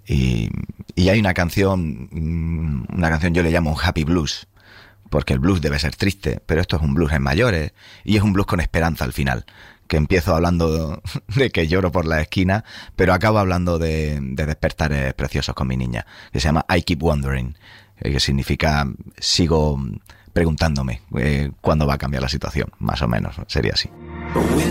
Y hay una canción yo le llamo un happy blues, porque el blues debe ser triste, pero esto es un blues en mayores, y es un blues con esperanza al final, que empiezo hablando de que lloro por la esquina, pero acabo hablando de despertares preciosos con mi niña, que se llama I Keep Wondering, que significa sigo preguntándome cuándo va a cambiar la situación, más o menos, sería así.